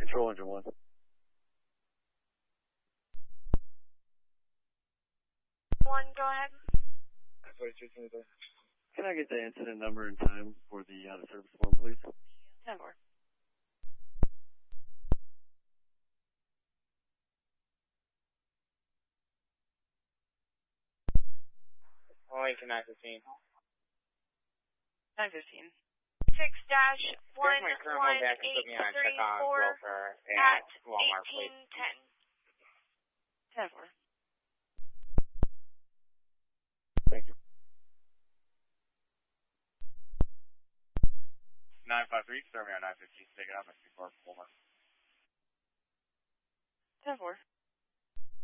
Control engine 1. One, go ahead. Can I get the incident number and time for the service form, please? 10-4. Only to 915. 915. 6-118334 My current home back and put me on check on welfare at Walmart, please. 1810. 10-4. Thank you. 953, start me on 915, take it out, my 64 Walmart. 10-4.